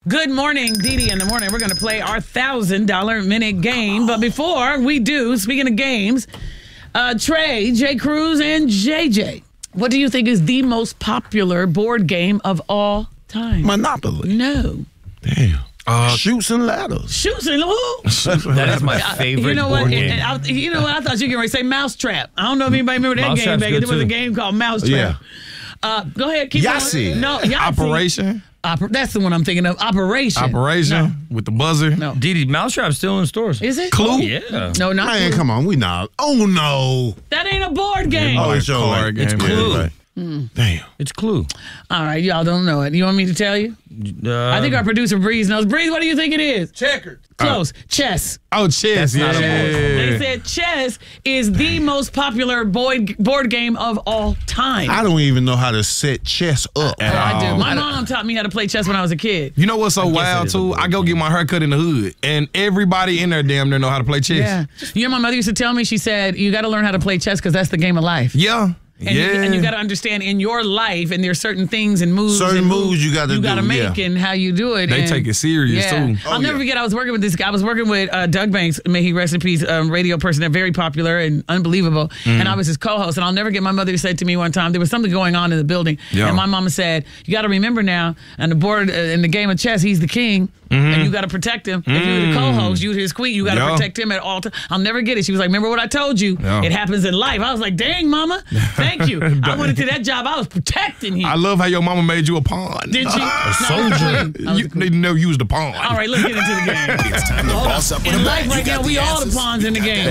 Good morning, Dee in the morning. We're going to play our $1,000 minute game. But before we do, speaking of games, Trey, J. Cruz, and JJ, what do you think is the most popular board game of all time? Monopoly. No. Damn. Shoots and ladders. Shoots and who? That is my favorite board game. You know what? I thought you were going to say Mousetrap. I don't know if anybody remember that game back. There was a game called Mousetrap. Yeah. Go ahead. Keep Yahtzee. going. No, Yahtzee. Operation. That's the one I'm thinking of. Operation With the buzzer. No. Didi, Mousetrap's still in stores. Is it? Clue? Yeah. No, not Man, Clue. come on. We not. Oh, no. That ain't a board game. Oh, it's your card game. It's Clue. Damn. It's Clue. All right, y'all don't know it. You want me to tell you? I think our producer Breeze knows. Breeze, what do you think it is? Checkers. Close. Chess. Oh, chess. That's not a They Yeah. said chess is the most popular board game of all time. I don't even know how to set chess up. I do. My mom taught me how to play chess when I was a kid. You know what's so it wild, is a too? board I go get my hair cut in the hood, and everybody in there damn near know how to play chess. Yeah. You know, my mother used to tell me, she said, you got to learn how to play chess because that's the game of life. Yeah. And you got to understand in your life, and there's certain things and moves. Certain and moves you gotta do, make yeah. and how you do it. They and, take it serious, too. I'll never forget. I was working with this guy. I was working with Doug Banks. May he rest in peace. Radio person. They're very popular and unbelievable. And I was his co-host. And I'll never get. My mother said to me one time there was something going on in the building, and my mama said, "You got to remember now, on the board in the game of chess, he's the king." And you got to protect him. If you're the co-host, you're his queen. You got to protect him at all times. I'll never get it. She was like, "Remember what I told you? It happens in life." I was like, "Dang, mama, thank you." I went into that job. I was protecting him. I love how your mama made you a pawn. Did she? A soldier. You need to know you was the pawn. All right, let's get into the game. It's time to boss up with In a life bag. right now, we all the pawns in the game.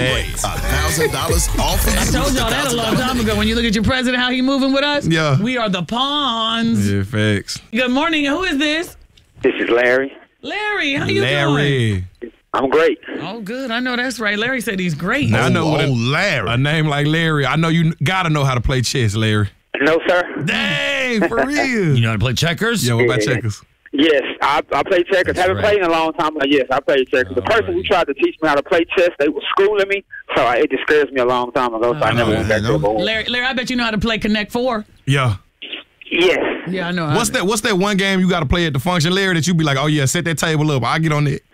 $1,000 off of I told y'all that a long time ago. When you look at your president, how he moving with us? Yeah. We are the pawns. Yeah, facts. Good morning. Who is this? This is Larry. Larry, how you doing? Larry. I'm great. Oh, good. I know that's right. Larry said he's great. Now, I know what Larry. a name like Larry. I know you gotta know how to play chess, Larry. No, sir. Dang, for real. You know how to play checkers? Yeah, what about checkers? Yes, I play checkers. Haven't played in a long time, but yes, I play checkers. The person who tried to teach me how to play chess, they were schooling me, so it discouraged me a long time ago, so I never went back to the board. Larry, I bet you know how to play Connect 4. Yeah. Yes. Yeah, I know. What's that one game you got to play at the function, Larry, that you be like, oh, yeah, set that table up. I'll get on it.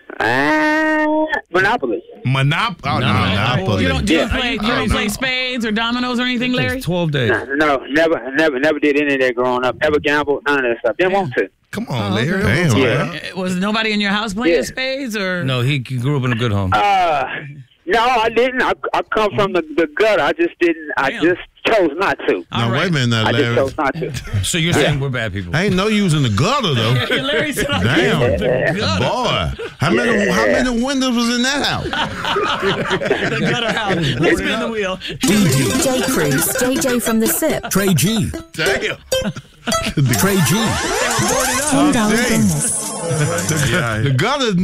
Monopoly. Monopoly? Oh, no. Monopoly. You don't play spades or dominoes or anything, Larry? It's 12 days. No, never did any of that growing up. Never gambled, none of that stuff. Didn't want to. Come on, Larry. Damn, Yeah. man. Was nobody in your house playing spades or? No, he grew up in a good home. No, I didn't. I come from the gutter. I just didn't. I just chose not to. Now, wait a minute now, I just Larry. chose not to. So you're saying we're bad people? I ain't know you was in the gutter, though. Larry said, Damn. the gutter. Boy. How many windows was in that house? The gutter house. Let's spin the wheel. J. Cruz, JJ from the SIP, Trey G. Damn. Trey G. $10 bonus. The gutter